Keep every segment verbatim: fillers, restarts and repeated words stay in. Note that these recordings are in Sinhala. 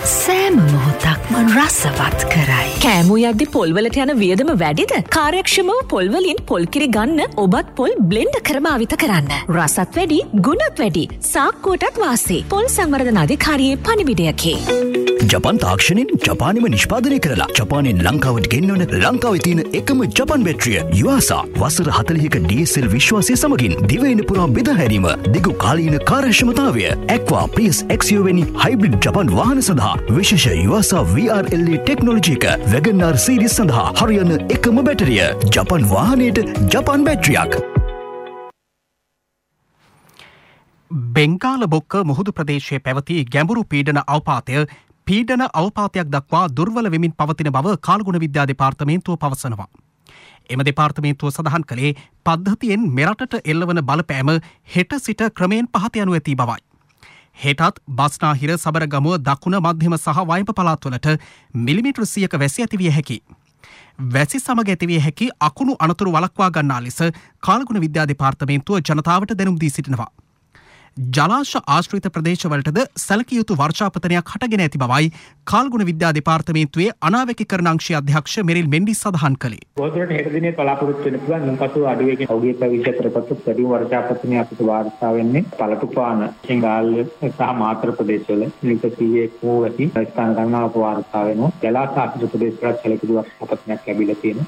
සෑම මොහොතක්ම රසවත් කරයි. කෑමු යද්දි පොල්වලට යන වියදම වැඩිද? කාර්යක්ෂමව පොල්වලින් පොල්කිරි ගන්න ඔබත් පොල් බ්ලෙන්ඩ් කර භාවිත කරන්න. රසත් වැඩි, ගුණත් වැඩි. සාක්කුවටත් වාසි. පොල් සංවර්ධන අධිකාරියේ පණිවිඩයකි. ජපන් තාක්ෂණයෙන් ජපානෙම නිෂ්පාදනය කරලා ජපානයෙන් ලංකාවට ගෙන්වන ලංකාවේ තියෙන එකම ජපන් බැටරිය යුආසා වසර හතළිහක ඩී එස් එල් විශ්වාසය සමගින් දිවයින පුරා බෙදා හැරීම දිගු කාලීන කාර්යක්ෂමතාවය ඇක්වා ප්‍රියස් එක්ස්යූ වැනි හයිබ්‍රිඩ් ජපන් වාහන සඳහා විශේෂ යුආසා වී ආර් එල් ඊ ටෙක්නොලොජි එක වැගන්ආර් සීරීස් සඳහා හරියන එකම බැටරිය ජපන් වාහනයට ජපන් බැටරියක්. බෙන්ගාල බොක්ක මුහුදු ප්‍රදේශයේ පැවති ගැඹුරු පීඩන අවපාතය පීඩන අවපාතයක් දක්වා දුර්වල වෙමින් පවතින බව කාල්ගුණ විද්‍යා දෙපාර්තමේන්තුව පවසනවා. එම දෙපාර්තමේන්තුව සඳහන් කළේ පද්ධතියෙන් මෙරටට එල්ලවන බලපෑම හෙට සිට ක්‍රමයෙන් පහත යනු ඇති බවයි. හෙටත් බස්නාහිර සබරගමුව දකුණ මධ්‍යම සහ වයඹ පළාත්වලට මිලිමීටර් සියයක වැසි ඇතිවිය හැකි. වැසි සමග ඇතිවිය හැකි අකුණු අනතුරු වළක්වා ගන්නා ලෙස කාල්ගුණ විද්‍යා දෙපාර්තමේන්තුව ජනතාවට දැනුම් දී සිටිනවා. ජලාශ ආශ්‍රිත ප්‍රදේශවලටද සැලකිය යුතු වර්ෂාපතනයක් හටගෙන ඇති බවයි කාල්ගුණ විද්‍යා දෙපාර්තමේන්තුවේ අනාවැකිකරණ අංශයේ අධ්‍යක්ෂ මෙරිල් මෙන්ඩිස් සඳහන් කළේ. බොහෝදුරට හෙට දිනේ බලාපොරොත්තු වෙන පුළුවන් ඉන්පසු අඩුවේකින් පෞද්ගලික විෂයතරපත් වැඩි වර්ෂාපතනයක් අපිට වාර්තා වෙන්නේ පළතුපාන සිංගාල සහ මාතර ප්‍රදේශවල නිකසීයේ කෝ ඇති ස්ථාන ගණනාවක් වාර්තා වෙනවා. ජලාශ ආශ්‍රිත ප්‍රදේශවල සැලකිය යුතු වර්ෂාපතනයක් ලැබිලා තියෙනවා.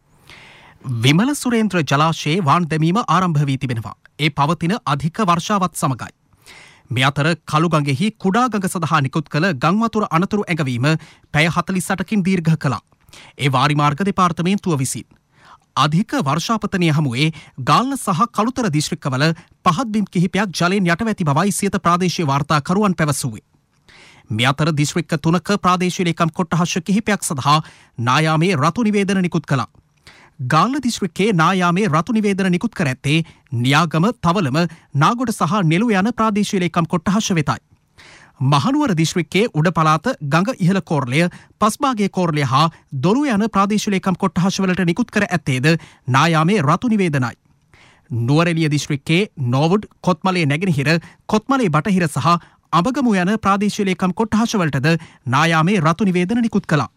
විමල සුරේන්ද්‍ර ජලාශයේ වාන් දැමීම ආරම්භ වී තිබෙනවා. ඒ පවතින අධික වර්ෂාවත් සමගයි. මේ අතර කළුගඟෙහි කුඩා ගඟ සඳහා නිකුත් කළ ගංවතුර අනතුරු ඇඟවීම පැය හතළිස් අටකින් දීර්ඝ කළා. ඒ වාරිමාර්ග දෙපාර්තමේන්තුව විසින්. අධික වර්ෂාපතනය හමුවේ ගාල්ල සහ කළුතර දිස්ත්‍රික්කවල පහත් බිම් කිහිපයක් ජලයෙන් යටව ඇති බවයි සියත ප්‍රාදේශීය වාර්තාකරුවන් පැවසුවේ. මේ අතර දිස්ත්‍රික්ක තුනක ප්‍රාදේශීය ලේකම් කොට්ටහස් කිහිපයක් සඳහා නායාමේ රතු නිවේදන නිකුත් කළා. ගාල්ල දිස්ත්‍රික්කයේ නායාමේ රතු නිවේදන නිකුත් කර ඇත්තේ නියාගම, තවලම, නාගොඩ සහ නෙළු යන ප්‍රාදේශීය ලේකම් කොට්ටහස් වෙතයි. මහනුවර දිස්ත්‍රික්කයේ උඩ පළාත, ගඟ ඉහළ කෝරළය, පස්භාගයේ කෝරළය හා දොළුව යන ප්‍රාදේශීය ලේකම් කොට්ටහස් වලට නිකුත් කර ඇත්තේද නායාමේ රතු නිවේදනයි. නුවරඑළිය දිස්ත්‍රික්කයේ නෝවුඩ්, කොත්මලේ නැගෙනහිර, කොත්මලේ බටහිර සහ අඹගමු යන ප්‍රාදේශීය ලේකම් කොට්ටහස් වලටද නායාමේ රතු නිවේදන නිකුත් කළා.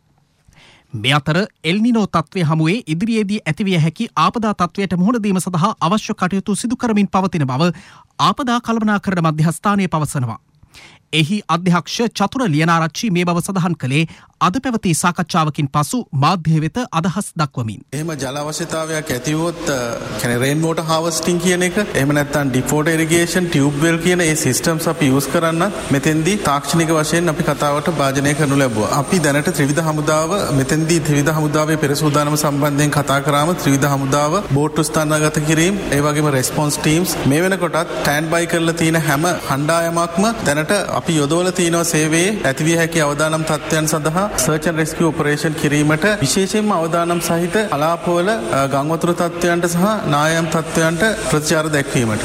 මේ අතර එල්නිනෝ තත්ත්වය හමුවේ ඉදිරියේදී ඇතිවිය හැකි ආපදා තත්ත්වයට මුහුණ දීම සඳහා අවශ්‍ය කටයුතු සිදු කරමින් පවතින බව ආපදා කළමනාකරණ මධ්‍යස්ථානය පවසනවා. එහි අධ්‍යක්ෂ චතුර ලියනාරච්චි මේ බව සඳහන් කළේ අද පැවති සාකච්ඡාවකින් පසු මාධ්‍ය වෙත අදහස් දක්වමින්. එහෙම ජල අවශ්‍යතාවයක් ඇති වුවොත් කියන්නේ රේන් වෝටර් හාවස්ටිං කියන එක එහෙම නැත්නම් ඩිප් වෝටර් ඉරිගේෂන් ටියුබ් වෙල් කියන ඒ සිස්ටම්ස් අපි යූස් කරන්නත් මෙතෙන්දී තාක්ෂණික වශයෙන් අපි කතාවට භාජනය කරනු ලැබුවා. අපි දැනට ත්‍රිවිධ හමුදාව මෙතෙන්දී ත්‍රිවිධ හමුදාවේ පෙර සූදානම සම්බන්ධයෙන් කතා කරාම ත්‍රිවිධ හමුදාව බෝට්ටු ස්ථානගත කිරීම ඒ වගේම රෙස්පොන්ස් ටීම්ස් මේ වෙනකොටත් ස්ටෑන්ඩ් බයි කරලා තියෙන හැම කණ්ඩායමක්ම දැනට අපි යොදවලා තියෙනවා සේවයේ ඇතිවිය හැකි අවදානම් තත්ත්වයන් සඳහා සර්ච් ඇන්ඩ් රෙස්කියු ඔපරේෂන් කිරීමට විශේෂයෙන්ම අවදානම් සහිත කලාපවල ගංවතුර තත්ත්වයන්ට සහ නායම් තත්ත්වයන්ට ප්‍රතිචාර දැක්වීමට.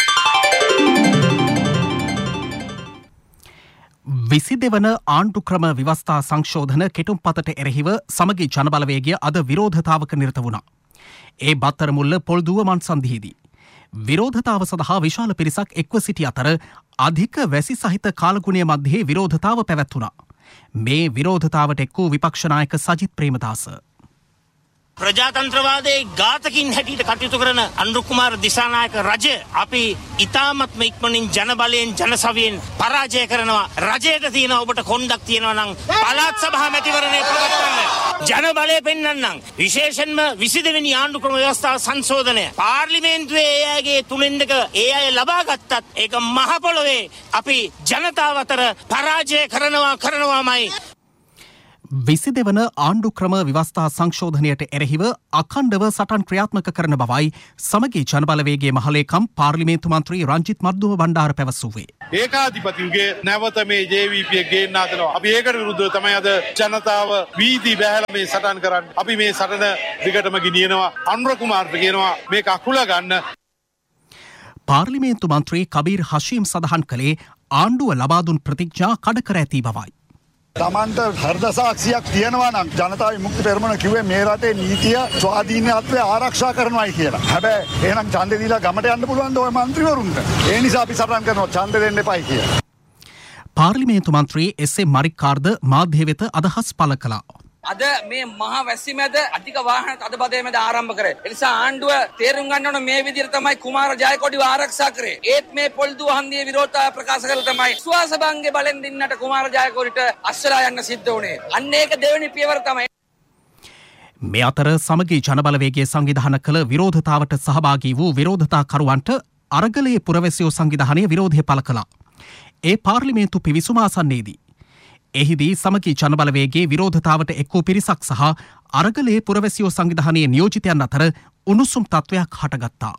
විසි දෙවන ආණ්ඩු ක්‍රම ව්‍යවස්ථා සංශෝධන කෙටුම්පතට එරෙහිව සමගි ජනබලවේගය අද විරෝධතාවක නිරත වුණා. ඒ බත්තරමුල්ල පොල්දුව මන්සන්දියේදී. විරෝධතාව සඳහා විශාල පිරිසක් එක්ව සිටි අතර අධික වැසි සහිත කාලගුණය මධ්‍යයේ විරෝධතාව පැවැත්වුණා. මේ විරෝධතාවට එක් වූ විපක්ෂ නායක සජිත් ප්‍රේමදාස. ප්‍රජාතන්ත්‍රවාදයේ ඝාතකින් හැටියට කටයුතු කරන අනුර කුමාර දිසානායක රජය අපි ඉතාමත්ම ඉක්මනින් ජනබලයෙන් ජනසවියෙන් පරාජය කරනවා. රජයට තියෙන ඔබට කොන්දක් තියෙනවා නම් පළාත් සභා මැතිවරණය පවත්වන්න. ජනබලය පෙන්වන්නම්. විශේෂයෙන්ම විසි දෙවෙනි ආණ්ඩු ක්‍රම ව්‍යවස්ථා සංශෝධනය පාර්ලිමේන්තුවේ ඒ අයගේ තුනෙන් දෙක ඒ අය ලබා ගත්තත් ඒක මහ පොළොවේ අපි ජනතාව අතර පරාජය කරනවා කරනවාමයි. විසි දෙවන ආණ්ඩු ක්‍රම ව්‍යවස්ථා සංශෝධනයට එරෙහිව අඛණ්ඩව සටන් ක්‍රියාත්මක කරන බවයි සමගි ජනබලවේගයේ මහලේකම් පාර්ලිමේන්තු මන්ත්‍රී රංජිත් මර්දුම බණ්ඩාර පැවසුවේ. ඒකාධිපතිගේ නැවත මේ ජේ වී පී එක ගේන්න හදනවා. අපි ඒකට විරුද්ධව තමයි අද ජනතාව වීදි බැහැලා මේ සටන් කරන්නේ. අපි මේ සටන දිගටම ගෙනියනවා. අනුර කුමාර්ට කියනවා මේක අකුල ගන්න. පාර්ලිමේන්තු මන්ත්‍රී කබීර් හෂීම් සඳහන් කළේ ආණ්ඩුව ලබා දුන් ප්‍රතිඥා කඩ කර ඇති බවයි. තමන්ට හෘද සාක්ෂියක් තියෙනවා නම් ජනතා විමුක්ති පෙරමුණ කිව්වේ මේ රටේ නීතිය ස්වාධීනත්වය ආරක්ෂා කරනවායි කියලා. හැබැයි එහෙනම් ඡන්දෙ දීලා ගමට යන්න පුළුවන් ද ඔය മന്ത്രിවරුන්ට? ඒ නිසා අපි සටන් කරනවා ඡන්දෙ දෙන්න එපයි කියලා. පාර්ලිමේන්තු මන්ත්‍රී එස් එම් මරික්කාර්ද මාධ්‍ය වෙත අදහස් පළ කළා. අද මේ මහා වැස්සි මැද අධික වාහන තදබදය මැද ආරම්භ කරේ. ඒ නිසා ආණ්ඩුව තේරුම් ගන්න ඕන මේ විදිහට තමයි කුමාර ජයකොඩිව ආරක්ෂා කරේ. ඒත් මේ පොල්දුව හන්දියේ විරෝධතාවය ප්‍රකාශ කරලා තමයි විශ්වාසභංගේ බලෙන් දින්නට කුමාර ජයකොඩිට අස්සලා යන්න සිද්ධ වුණේ. අන්න ඒක දෙවෙනි පියවර තමයි. මේ අතර සමගී ජනබලවේගයේ සංවිධාන කළ විරෝධතාවට සහභාගී වූ විරෝධතාකරුවන්ට අරගලයේ පුරවැසියෝ සංවිධානය විරෝධය පළ කළා. ඒ පාර්ලිමේන්තු පිවිසුම ආසන්නයේදී එහිදී සමගී ජනබලවේගයේ විරෝධතාවට එක් වූ පිරිසක් සහ අරගලයේ පුරවැසියෝ සංවිධානයේ නියෝජිතයන් අතර උණුසුම් තත්ත්වයක් හටගත්තා.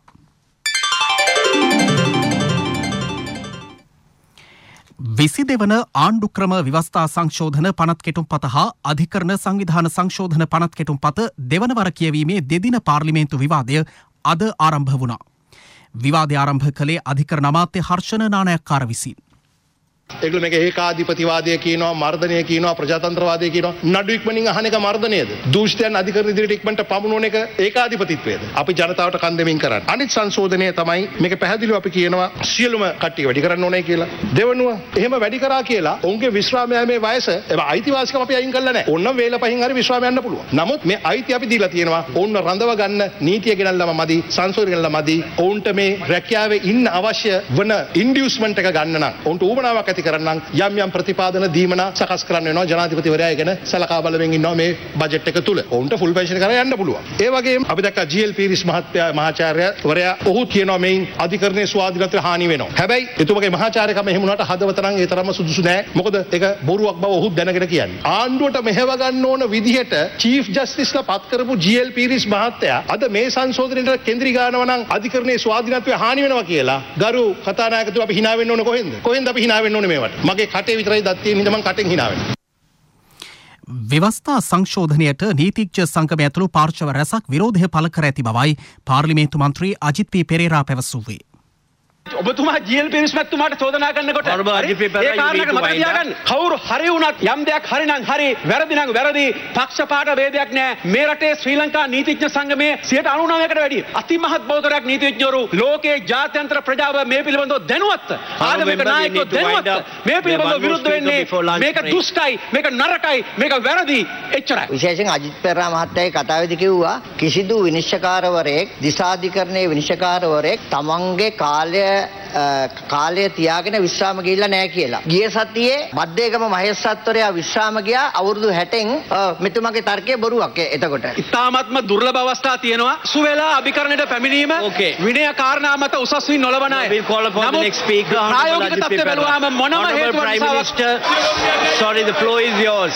විසි දෙවන ආණ්ඩුක්‍රම ව්‍යවස්ථා සංශෝධන පනත් කෙටුම්පත හා අධිකරණ සංවිධාන සංශෝධන පනත් කෙටුම්පත දෙවන වර කියවීමේ දෙදින පාර්ලිමේන්තු විවාදය අද ආරම්භ වුණා. විවාදය ආරම්භ කළේ අධිකරණ අමාත්‍ය හර්ෂණ නානායක්කාර විසින්. ඒගොල්ලෝ මේක ඒකාධිපතිවාදය කියනවා, මර්ධනය කියනවා, ප්‍රජාතන්ත්‍රවාදය කියනවා. නඩු ඉක්මනින් අහන එක මර්ධනයද? දූෂිතයන් අධිකරණ ඉදිරියට ඉක්මනට පමුණුවන එක ඒකාධිපතිත්වයද? අපි ජනතාවට කන් දෙමින් කරන්නේ. අනිත් සංශෝධනය තමයි මේක පැහැදිලිව අපි කියනවා සියලුම කට්ටිය වැඩි කරන්න ඕනේ කියලා. දෙවනුව එහෙම වැඩි කරා කියලා ඔවුන්ගේ විශ්‍රාම යෑමේ වයස ඒවා අයිතිවාසිකම් අපි අයින් කරලා නැහැ. ඕන්නම් වේල පහින් හරි විශ්‍රාම යන්න පුළුවන්. නමුත් මේ අයිතිය අපි දීලා තියෙනවා. ඔවුන්ව රඳව ගන්න නීතිය ගෙනල්ලාම මදි, සංශෝධන ගෙනල්ලා මදි. ඔවුන්ට මේ රැකියාවේ ඉන්න අවශ්‍ය වන ඉන්ඩියුස්මන්ට් එක ගන්න නම් ඔවුන්ට උවමනාවක් ඇති කරන්න යම් යම් ප්‍රතිපාදන දීමනා සකස් කරන්න වෙනවා. ජනාධිපතිවරයා ගැන සලකා බලමින් ඉන්නවා මේ බජට් එක තුල. ඔවුන්ට ෆුල් පෙන්ෂන් කරලා යන්න පුළුවන්. ඒ වගේම අපි දැක්කා ජී එල් පීරිස් මහත්තයා මහාචාර්යවරයා ඔහු කියනවා මේ අධිකරණයේ ස්වාධීනත්වයට හානි වෙනවා. හැබැයි එතුමගේ මහාචාර්යකම එහෙම වුණාට හදවත නම් ඒ තරම්ම සුදුසු නෑ. මොකද ඒක බොරුවක් බව ඔහු දැනගෙන කියන්නේ. ආණ්ඩුවට මෙහෙව ගන්න ඕන විදිහට චීෆ් ජස්ටිස්ලා පත් කරපු ජී එල් පීරිස් මහත්තයා අද මේ සංශෝධනයට කේන්ද්‍රී ගන්නවා නම් අධිකරණයේ ස්වාධීනත්වයට හානි වෙනවා කියලා ගරු කතානායකතුමා අපි hina වෙන්න ඕන කොහෙන්ද? කොහෙන්ද අපි hina වෙන්න ඕනේ මේවට? මගේ කටේ විතරයි දත් තියෙන හින්දා මං කටෙන් hina වෙනවා. ව්‍යවස්ථා සංශෝධනයට නීතිඥ සංගමය ඇතුළු පාර්ශව රැසක් විරෝධය පළ කර ඇති බවයි පාර්ලිමේන්තු මන්ත්‍රී අජිත් පී පෙරේරා පැවසුවේ. ඔබතුමා ජී එල් පීරිස් මැතිතුමාට චෝදනා කරනකොට ඒ කාරණාක මතක තියාගන්න. කවුරු හරි වුණත් යම් දෙයක් හරි නම් හරි, වැරදි නම් වැරදි, පක්ෂපාත ભેදයක් නැහැ. මේ රටේ ශ්‍රී ලංකා නීතිඥ සංගමයේ සියයට අනූනවයකට වැඩි අතිමහත් බෞද්ධරයක් නීතිඥවරු ලෝකයේ ජාත්‍යන්තර ප්‍රජාව මේ පිළිබඳව දැනුවත්. ආගමික නායකයෝ දැනුවත්. මේ පිළිබඳව විරුද්ධ වෙන්නේ මේක දුෂ්ටයි, මේක නරකයි, මේක වැරදි. එච්චරයි. විශේෂයෙන් අජිත් පෙරේරා මහත්තයාගේ කතාවේදී කිව්වා කිසිදු විනිශ්චයකාරවරයෙක්, දිසාධිකරණයේ විනිශ්චයකාරවරයෙක් තමන්ගේ කාලය කාලය තියාගෙන විශ්‍රාම ගිහිල්ලා නැහැ කියලා. ගිය සතියේ බද්දේගම මහේස්ත්‍රාත්වරයා විශ්‍රාම ගියා අවුරුදු හැටෙන්. මෙතුමාගේ තර්කය බොරුවක්. එතකොට ඉතාමත්ම දුර්ලභ අවස්ථා තියෙනවා. සුවේලා අභිකරණයට පැමිණීම විනය කාරණා මත උසස් වී නොලබන අය. නමුත් ප්‍රායෝගික තත්ත්වය බැලුවාම මොනම හේතුවක් නිසාවත් sorry the floor is yours.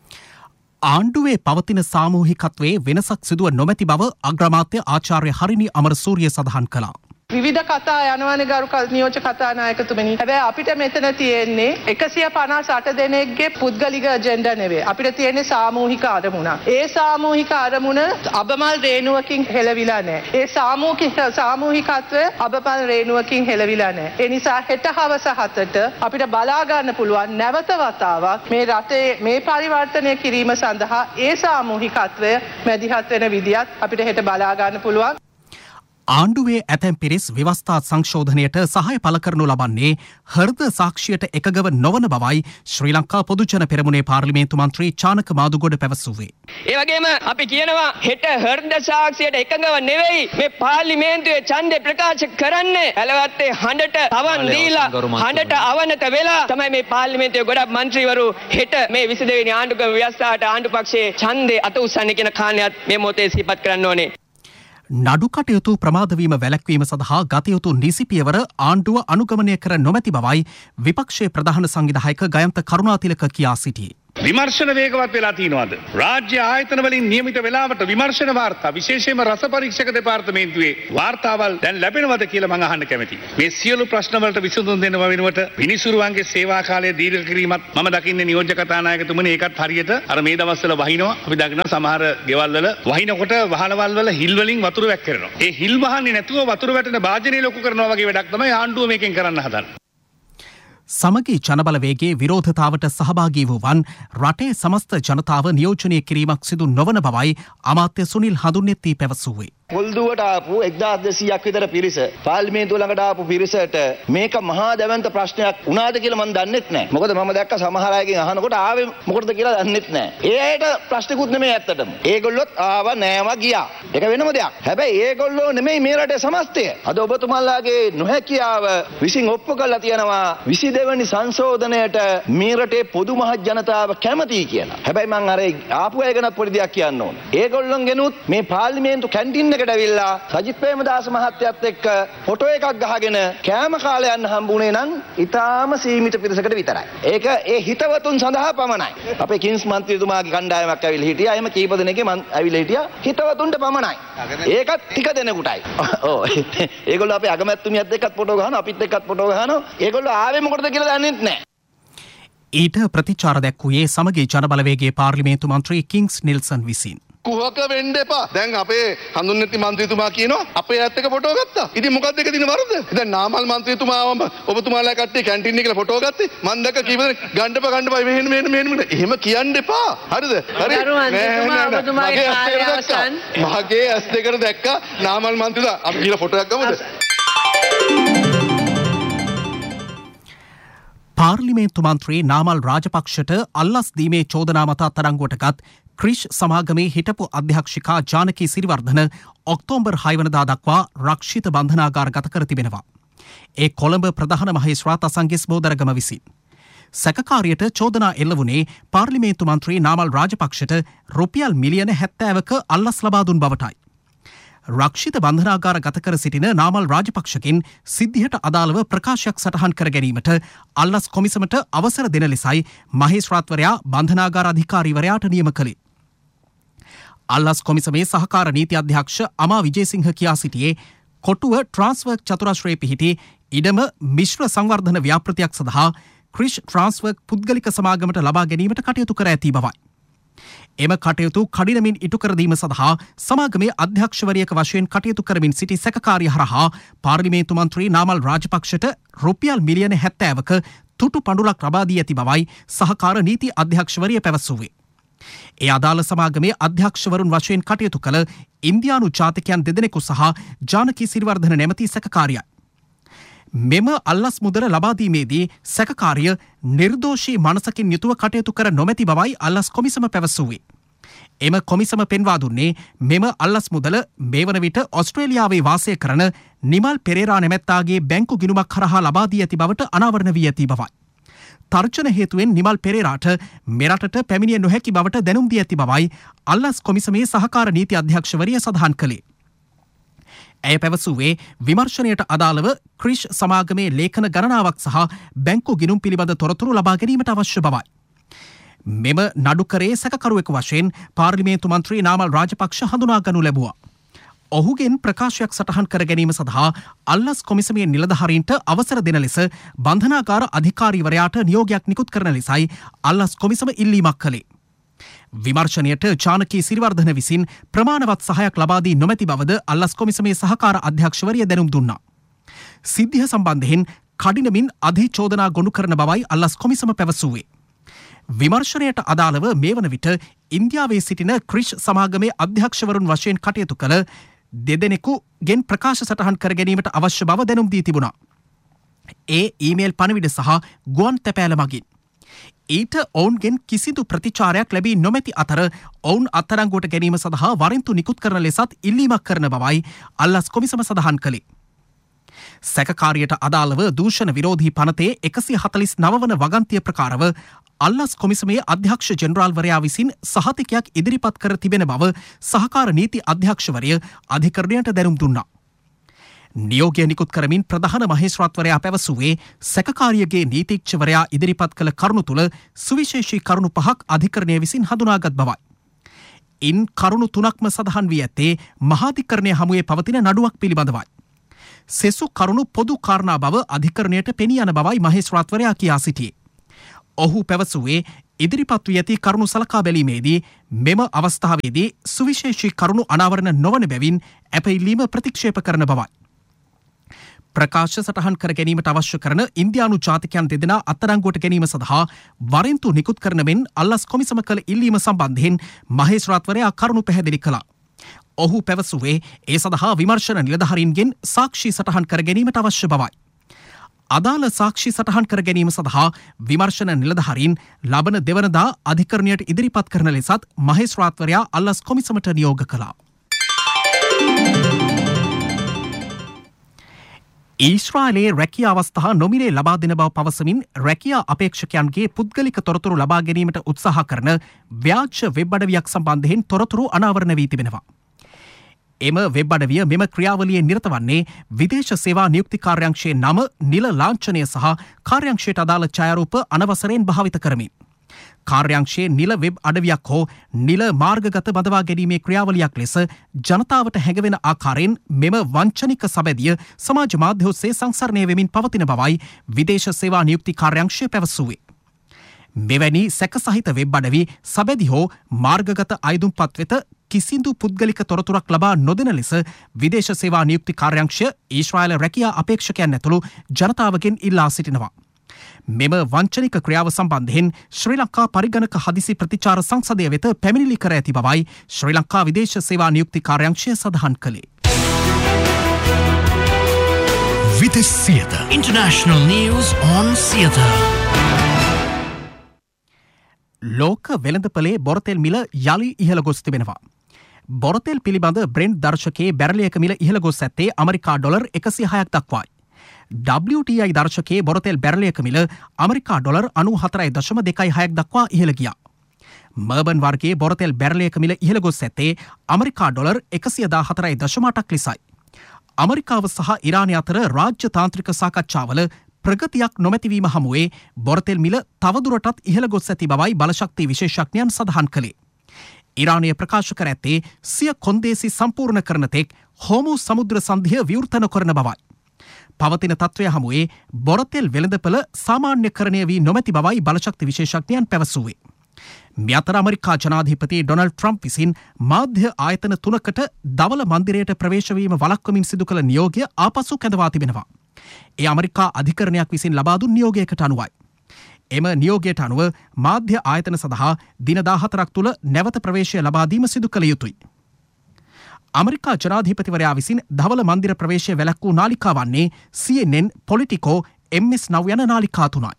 ආණ්ඩුවේ පවතින සාමූහිකත්වයේ වෙනසක් සිදුව නොමැති බව අග්‍රාමාත්‍ය ආචාර්ය හරිනි අමරසූරිය සඳහන් කළා. විවිධ කතා යනවනේ ගරු නියෝජ්‍ය කතානායකතුමනි. හැබැයි අපිට මෙතන තියෙන්නේ එකසිය පනස් අට දෙනෙක්ගේ පුද්ගලික අජෙන්ඩා නෙවෙයි. අපිට තියෙන්නේ සාමූහික අරමුණක්. ඒ සාමූහික අරමුණ අබමල් රේණුවකින් හෙළවිලා නැහැ. ඒ සාමූහික සාමූහිකත්වය අබමල් රේණුවකින් හෙළවිලා නැහැ. ඒ නිසා හෙට හවස හතට අපිට බලා ගන්න පුළුවන් නැවත වතාවක් මේ රටේ මේ පරිවර්තනය කිරීම සඳහා ඒ සාමූහිකත්වය මැදිහත් වෙන විදියත් අපිට හෙට බලා ගන්න පුළුවන්. ආණ්ඩුවේ ඇතැම් පිරිස් ව්‍යවස්ථා සංශෝධනයට සහය පළ කරනු ලබන්නේ හෘද සාක්ෂියට එකගව නොවන බවයි ශ්‍රී ලංකා පොදුජන පෙරමුණේ පාර්ලිමේන්තු මන්ත්‍රී චානක මාදුගොඩ පැවසුවේ. ඒ වගේම අපි කියනවා හෙට හෘද සාක්ෂියට එකගව නෙවෙයි මේ පාර්ලිමේන්තුවේ ඡන්දේ ප්‍රකාශ කරන්නේ. ඇලවත්තේ හඬට තවන් දීලා හඬට අවනත වෙලා තමයි මේ පාර්ලිමේන්තුවේ ගොඩක් මන්ත්‍රීවරු හෙට මේ විසි දෙවෙනි ආණ්ඩුක්‍රම ව්‍යවස්ථාවට ආණ්ඩු පක්ෂයේ ඡන්දේ අත උස්සන්නේ කියන කාරණයක් මේ මොහොතේ සිහිපත් කරන්න ඕනේ. නඩු කටයුතු ප්‍රමාදවීම වැළැක්වීම සඳහා ගත යුතු නිසි පියවර ආණ්ඩුව අනුගමනය කර නොමැති බවයි විපක්ෂයේ ප්‍රධාන සංවිධායක ගයන්ත කරුණාතිලක කියා සිටියේ. විමර්ශන වේගවත් වෙලා තියෙනවද? රාජ්‍ය ආයතන වලින් නියමිත වේලාවට විමර්ශන වාර්තා විශේෂයෙන්ම රස පරීක්ෂක දෙපාර්තමේන්තුවේ වාර්තාවල් දැන් ලැබෙනවද කියලා මම අහන්න කැමතියි. මේ සියලු ප්‍රශ්න වලට විසඳුම් දෙන්න වෙනුවට විනිසුරුවන්ගේ සේවා කාලය දීර්ඝ කිරීමත් මම දකින්නේ නියෝජ්‍ය කතානායකතුමනි ඒකත් හරියට අර මේ දවස්වල වහිනවා. අපි දකිනවා සමහර ගෙවල් වල වහිනකොට වහලවල් වල හිල් වලින් වතුර වැක්කිරෙනවා. ඒ හිල් වහන්නේ නැතුව වතුර වැටෙන භාජනය ලොකු කරනවා වගේ වැඩක් තමයි ආණ්ඩුව මේකෙන් කරන්න හදන්නේ. සමගී ජනබලවේගේ විරෝධතාවට සහභාගී වූවන් රටේ සමස්ත ජනතාව නියෝජනය කිරීමක් සිදු නොවන බවයි අමාත්‍ය සුනිල් හඳුන්නෙත්ති පැවසුවේ. පොල්දුවට ආපු එක්දාස් දෙසීයක් විතර පිරිස පාර්ලිමේන්තුව ළඟට ආපු පිරිසට මේක මහා දැවැන්ත ප්‍රශ්නයක් වුණාද කියලා මම දන්නෙත් නැහැ. මොකද මම දැක්ක සමහර අයගෙන් අහනකොට ආවේ මොකටද කියලා දන්නෙත් නැහැ. ඒ අයට ප්‍රශ්නකුත් නෙමෙයි ඇත්තටම. ඒගොල්ලොත් ආව නෑම ගියා. ඒක වෙනම දෙයක්. හැබැයි ඒගොල්ලෝ නෙමෙයි මේ රටේ සමස්තය. අද ඔබතුමාලාගේ නොහැකියාව විසින් ඔප්පු කරලා තියෙනවා විසි දෙවැනි සංශෝධනයට මේ රටේ පොදු මහ ජනතාව කැමතියි කියලා. හැබැයි මම අර ආපු අය ගැන පොඩි දෙයක් කියන්න ඕන. ඒගොල්ලොන්ගෙනුත් මේ පාර්ලිමේන්තු කැන්ටින් එකට ඇවිල්ලා සජිත් ප්‍රේමදාස මහත්තයත් එක්ක ෆොටෝ එකක් ගහගෙන කෑම කාලේ යන්න හම්බුනේ නම් ඊටාම සීමිත පිරිසකට විතරයි. ඒක ඒ හිතවතුන් සඳහා පමණයි. අපේ කින්ස් මන්ත්‍රීතුමාගේ කණ්ඩායමක් ඇවිල්ලා හිටියා. එහෙම කීප දෙනෙක්ගේ මන් ඇවිල්ලා හිටියා. හිතවතුන්ට පමණයි. ඒකත් ටික දෙනෙකුටයි. ඔව්. ඒගොල්ලෝ අපේ අගමැතිතුමියත් එක්කත් ෆොටෝ ගහනවා, අපිත් එක්කත් ෆොටෝ ගහනවා. ඒගොල්ලෝ ආවේ මොකටද කියලා දන්නේ නැහැ. ඊට ප්‍රතිචාර දැක්වුවේ සමගී ජනබලවේගයේ පාර්ලිමේන්තු මන්ත්‍රී කිංස් නිල්සන් විසින්. කුහක වෙන්න එපා. දැන් අපේ හඳුන්වති මන්ත්‍රීතුමා කියනවා අපේ ඇත්ත එක ෆොටෝ ගත්තා. ඉතින් මොකක්ද ඒක දින වරද? දැන් නාමල් මන්ත්‍රීතුමාවම ඔබතුමාලා කට්ටිය කැන්ටින් එකේ ෆොටෝ ගත්තේ. මම දැක්ක කීප දෙනෙක් ගණ්ඩප ගණ්ඩප මෙහෙම මෙහෙම මෙහෙම එහෙම කියන්න එපා. හරිද? හරි. මගේ ඇස් දෙකට දැක්කා නාමල් මන්ත්‍රීතුමා අපි කියලා ෆොටෝ එකක් ගමුද? පාර්ලිමේන්තු මන්ත්‍රී නාමල් රාජපක්ෂට අල්ලස් දීමේ චෝදනා මත අත්අඩංගුවටගත් ක්‍රිෂ් සමාගමේ හිටපු අධ්‍යක්ෂිකා ජානකී සිරිවර්ධන ඔක්තෝබර් හය වනදා දක්වා රක්ෂිත බන්ධනාගාර ගත කර තිබෙනවා. ඒ කොළඹ ප්‍රධාන මහේස්ත්‍රාත් අසංගෙස් බෝදරගම විසින්. සැකකාරියට චෝදනා එල්ල වුණේ පාර්ලිමේන්තු මන්ත්‍රී නාමල් රාජපක්ෂට රුපියල් මිලියන හැත්තෑවක අල්ලස් ලබා දුන් බවටයි. රක්ෂිත බන්ධනාගාර ගත කර සිටින නාමල් රාජපක්ෂකින් සිද්ධියට අදාළව ප්‍රකාශයක් සටහන් කර ගැනීමට අල්ලස් කොමිසමට අවසර දෙන ලෙසයි මහේස්ත්‍රාත්වරයා බන්ධනාගාර අධිකාරීවරයාට නියම කළේ. අල්ලස් කොමිසමේ සහකාර නීති අධ්‍යක්ෂ අමා විජේසිංහ කියා සිටියේ කොටුව ට්‍රාන්ස්වර්ක් චතුරශ්‍රයේ පිහිටි ඉඩම මිශ්‍ර සංවර්ධන ව්‍යාපෘතියක් සඳහා ක්‍රිෂ් ට්‍රාන්ස්වර්ක් පුද්ගලික සමාගමට ලබා ගැනීමට කටයුතු කර ඇති බවයි. එම කටයුතු කඩිනමින් ඉටු කරදීම සඳහා සමාගමේ අධ්‍යක්ෂවරියක වශයෙන් කටයුතු කරමින් සිටි සැකකාරිය හරහා පාර්ලිමේන්තු මන්ත්‍රී නාමල් රාජපක්ෂට රුපියල් මිලියන හැත්තෑවක තුටු පඬුරක් ලබා දී ඇති බවයි සහකාර නීති අධ්‍යක්ෂවරිය පැවසුවේ. ඒ අදාළ සමාගමේ අධ්‍යක්ෂවරුන් වශයෙන් කටයුතු කළ ඉන්දියානු ජාතිකයන් දෙදෙනෙකු සහ ජානකී සිරිවර්ධන නැමැති සැකකාරියයි. මෙම අල්ලස් මුදල ලබාදීමේදී සැකකාරිය නිර්දෝෂී මනසකින් යුතුව කටයුතු කර නොමැති බවයි අල්ලස් කොමිසම පැවසුවේ. එම කොමිසම පෙන්වා දුන්නේ මෙම අල්ලස් මුදල මේ වන විට ඔස්ට්‍රේලියාවේ වාසය කරන නිමල් පෙරේරා නැමැත්තාගේ බැංකු ගිණුමක් කරහා ලබා දී ඇති බවට අනාවරණ වී ඇති බවයි. තර්ජන හේතුවෙන් නිමල් පෙරේරාට මෙරටට පැමිණිය නොහැකි බවට දැනුම් දී ඇති බවයි අල්ලස් කොමිසමේ සහකාර නීති අධ්‍යක්ෂවරිය සඳහන් කළේ. ඇය පැවසුවේ විමර්ශනයට අදාළව ක්‍රිෂ් සමාගමේ ලේඛන ගණනාවක් සහ බැංකු ගිණුම් පිළිබඳ තොරතුරු ලබා ගැනීමට අවශ්‍ය බවයි. මෙම නඩුකරේ සැකකරුවෙකු වශයෙන් පාර්ලිමේන්තු මන්ත්‍රී නාමල් රාජපක්ෂ හඳුනා ගනු ලැබුවා. ඔහුගෙන් ප්‍රකාශයක් සටහන් කර ගැනීම සඳහා අල්ලස් කොමිසමේ නිලධාරීන්ට අවසර දෙන ලෙස බන්ධනාගාර අධිකාරීවරයාට නියෝගයක් නිකුත් කරන ලෙසයි අල්ලස් කොමිසම ඉල්ලීමක් කළේ. විමර්ශනයට ජානකී සිරිවර්ධන විසින් ප්‍රමාණවත් සහයක් ලබා දී නොමැති බවද අල්ලස් කොමිසමේ සහකාර අධ්‍යක්ෂවරිය දැනුම් දුන්නා. සිද්ධිය සම්බන්ධයෙන් කඩිනමින් අධිචෝදනා ගොනු කරන බවයි අල්ලස් කොමිසම පැවසුවේ. විමර්ශනයට අදාළව මේ වන විට ඉන්දියාවේ සිටින ක්‍රිෂ් සමාගමේ අධ්‍යක්ෂවරුන් වශයෙන් කටයුතු කළ දෙදෙනෙකු ගෙන් ප්‍රකාශ සටහන් කර ගැනීමට අවශ්‍ය බව දැනුම් දී තිබුණා. ඒ ඊමේල් පණවිඩ සහ ගුවන් තැපෑල මගින්. ඊට ඔවුන්ගෙන් කිසිදු ප්‍රතිචාරයක් ලැබී නොමැති අතර ඔවුන් අත්අඩංගුවට ගැනීම සඳහා වරෙන්තු නිකුත් කරන ලෙසත් ඉල්ලීමක් කරන බවයි අල්ලස් කොමිසම සඳහන් කළේ. සැකකාරියට අදාළව දූෂණ විරෝධී පනතේ එකසිය හතළිස් නව වන වගන්තිය ප්‍රකාරව අල්ලස් කොමිසමේ අධ්‍යක්ෂ ජෙනරාල්වරයා විසින් සහතිකයක් ඉදිරිපත් කර තිබෙන බව සහකාර නීති අධ්‍යක්ෂවරිය අධිකරණයට දැනුම් දුන්නා. නියෝගය නිකුත් කරමින් ප්‍රධාන මහේස්ත්‍රාත්වරයා පැවසුවේ සැකකාරියගේ නීතිඥවරයා ඉදිරිපත් කළ කරුණු තුළ සුවිශේෂී කරුණු පහක් අධිකරණය විසින් හඳුනාගත් බවයි. ඉන් කරුණු තුනක්ම සඳහන් වී ඇත්තේ මහාධිකරණය හමුවේ පවතින නඩුවක් පිළිබඳවයි. සෙසු කරුණු පොදු කාරණා බව අධිකරණයට පෙනී යන බවයි මහේස්ත්‍රාත්වරයා කියා සිටියේ. ඔහු පැවසුවේ ඉදිරිපත් වී ඇති කරුණු සලකා බැලීමේදී මෙම අවස්ථාවේදී සුවිශේෂී කරුණු අනාවරණ නොවන බැවින් ඇපඉල්ලීම ප්‍රතික්ෂේප කරන බවයි. ප්‍රකාශ සටහන් කර ගැනීමට අවශ්‍ය කරන ඉන්දියානු ජාතිකයන් දෙදෙනා අත්අඩංගුවට ගැනීම සඳහා වරෙන්තු නිකුත් කරන මෙන් අල්ලස් කොමිසම කළ ඉල්ලීම සම්බන්ධයෙන් මහේස්ත්‍රාත්වරයා කරුණු පැහැදිලි කළා. ඔහු පැවසුවේ ඒ සඳහා විමර්ශන නිලධාරීන්ගෙන් සාක්ෂි සටහන් කර ගැනීමට අවශ්‍ය බවයි. අදාළ සාක්ෂි සටහන් කර ගැනීම සඳහා විමර්ශන නිලධාරීන් ලබන දෙවනදා අධිකරණයට ඉදිරිපත් කරන ලෙසත් මහේස්ත්‍රාත්වරයා අල්ලස් කොමිසමට නියෝග කළා. ඊශ්‍රායලයේ රැකියා අවස්ථා නොමිලේ ලබා දෙන බව පවසමින් රැකියා අපේක්ෂකයන්ගේ පුද්ගලික තොරතුරු ලබා ගැනීමට උත්සාහ කරන ව්‍යාජ වෙබ් අඩවියක් සම්බන්ධයෙන් තොරතුරු අනාවරණ වී තිබෙනවා. එම වෙබ් අඩවිය මෙම ක්‍රියාවලියේ නිරත වන්නේ විදේශ සේවා නියුක්ති කාර්යාංශයේ නම නිල ලාංඡනය සහ කාර්යාංශයට අදාළ ඡායාරූප අනවසරයෙන් භාවිත කරමින් කාර්යාංශයේ නිල වෙබ් අඩවියක් හෝ නිල මාර්ගගත බඳවා ගැනීමේ ක්‍රියාවලියක් ලෙස ජනතාවට හැඟවෙන ආකාරයෙන් මෙම වංචනික සබැදිය සමාජ මාධ්‍ය ඔස්සේ සංසරණය වෙමින් පවතින බවයි විදේශ සේවා නියුක්ති කාර්යාංශය පැවසුවේ. මෙවැනි සැකසහිත වෙබ් අඩවි සබැදි හෝ මාර්ගගත අයදුම්පත් වෙත කිසිදු පුද්ගලික තොරතුරක් ලබා නොදෙන ලෙස විදේශ සේවා නියුක්ති කාර්යාංශය ඊශ්‍රායල රැකියා අපේක්ෂකයන් ඇතුළු ජනතාවගෙන් ඉල්ලා සිටිනවා. මෙම වංචනික ක්‍රියාව සම්බන්ධයෙන් ශ්‍රී ලංකා පරිගණක හදිසි ප්‍රතිචාර සංසදය වෙත පැමිණිලි කර ඇති බවයි ශ්‍රී ලංකා විදේශ සේවා නියුක්ති කාර්යාංශය සඳහන් කළේ. Vides Theatre International News on Theatre. ලෝක වෙළඳපොලේ බොරතෙල් මිල යලි ඉහළ ගොස් තිබෙනවා. බොරතෙල් පිළිබඳ බ්‍රෙන්ඩ් දර්ශකයේ බැරලියක මිල ඉහළ ගොස් ඇත්තේ අමරිකා ඩොලර් එකසිය හයක් දක්වායි. ඩබ්ලිව් ටී අයි දර්ශකයේ බොරතෙල් බැරලියක මිල අමරිකා ඩොලර් අනූහතරයි දශම දෙකයි හයක් දක්වා ඉහළ ගියා. මර්බන් වර්ගයේ බොරතෙල් බැරලියක මිල ඉහළ ගොස් ඇත්තේ අමරිකා ඩොලර් එකසිය දාහතරයි දශම අටක් ලෙසයි. අමරිකාව සහ ඉරානය අතර රාජ්‍ය තාන්ත්‍රික සාකච්ඡාවල ප්‍රගතියක් නොමැතිවීම හමුවේ බොරතෙල් මිල තවදුරටත් ඉහළ ගොස් ඇති බවයි බලශක්ති විශේෂඥයන් සඳහන් කළේ. ඉරානය ප්‍රකාශ කර ඇත්තේ සිය කොන්දේසි සම්පූර්ණ කරන තෙක් හෝමු සමුද්‍ර සන්ධිය විවෘත නොකරන බවයි. පවතින තත්ත්වය හමුවේ බොරතෙල් වෙළඳපළ සාමාන්‍යකරණය වී නොමැති බවයි බලශක්ති විශේෂඥයන් පැවසුවේ. මේ අතර අමරිකා ජනාධිපති ඩොනල්ඩ් ට්‍රම්ප් විසින් මාධ්‍ය ආයතන තුනකට දවල මන්දිරයට ප්‍රවේශ වීම වළක්වමින් සිදු කළ නියෝගය ආපසු කැඳවා තිබෙනවා. ඒ අමරිකා අධිකරණයක් විසින් ලබා දුන් නියෝගයකට අනුවයි. එම නියෝගයට අනුව මාධ්‍ය ආයතන සඳහා දින දාහතරක් තුළ නැවත ප්‍රවේශය ලබා දීම සිදු කළ යුතුයි. අමරිකා ජනාධිපතිවරයා විසින් දවල මන්දිර ප්‍රවේශය වැළැක් වූ නාලිකා වන්නේ සී එන් එන්, පොලිටිකෝ, එම් එස් නව් යන නාලිකා තුනයි.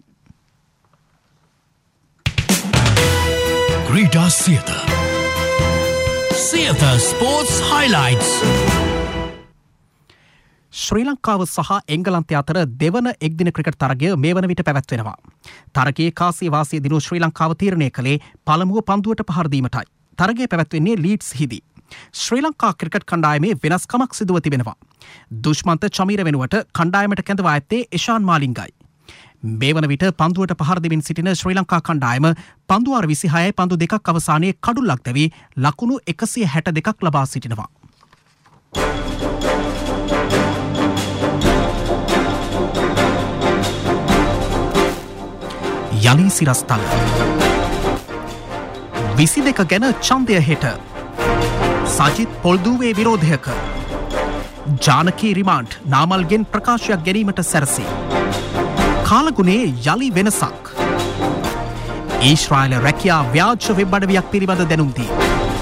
Krita Theatre Theatre Sports Highlights. ශ්‍රී ලංකාව සහ එංගලන්තය අතර දෙවන එක්දින ක්‍රිකට් තරගය මේ වන විට පැවැත්වෙනවා. තරගයේ කාසිය වාසිය දිනු ශ්‍රී ලංකාව තීරණය කළේ පළමුව පන්දුවට පහර දීමටයි. තරගය පැවැත්වෙන්නේ ලීඩ්ස් හිදී. ශ්‍රී ලංකා ක්‍රිකට් කණ්ඩායමේ වෙනස්කමක් සිදුව තිබෙනවා. දුෂ්මන්ත චමීර වෙනුවට කණ්ඩායමට කැඳවා ඇත්තේ එෂාන් මාලිංගයි. මේ වන විට පන්දුවට පහර දෙමින් සිටින ශ්‍රී ලංකා කණ්ඩායම පන්දුවාර විසිහයයි පන්දු දෙකක් අවසානයේ කඩුල්ලක් දැවී ලකුණු එකසිය හැට දෙකක් ලබා සිටිනවා. යලි සිරස්තල විසි දෙක ගැන ඡන්දය හෙට සජිත් පොල්දුවේ විරෝධයක ජානකී රිමාන්ඩ් නාමල්ගෙන් ප්‍රකාශයක් ගැනීමට සැරසේ කාලගුණේ යලි වෙනසක් ඊශ්‍රායල රැකියා ව්‍යාජ වෙබ් අඩවියක් පිළිබඳ දැනුම් දී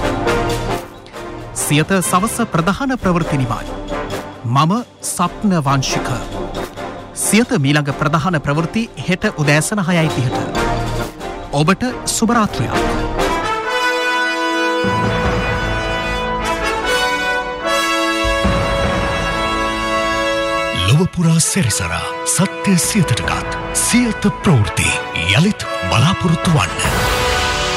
සියත සවස ප්‍රධාන ප්‍රවෘත්ති නිවායි මම සප්න වංශික සියත මීළඟ ප්‍රධාන ප්‍රවෘත්ති හෙට උදෑසන හයයි තිහට ඔබට සුබරාත්‍රයක්. ලොවපුරා සැරිසරා සත්‍ය සියතටගත් සියත ප්‍රවෘත්ති යළිත් බලාපොරොත්තු වන්න.